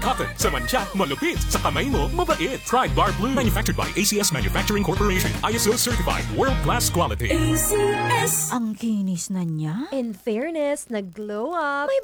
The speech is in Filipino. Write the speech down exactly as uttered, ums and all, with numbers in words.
cotton. Sa mantsa, malupit. Sa kamay mo, mabait. Pride Bar Blue. Manufactured by A C S Manufacturing Corporation. I S O certified. World-class quality. A C S. Ang kinis na niya. In fairness, nag-glow up. May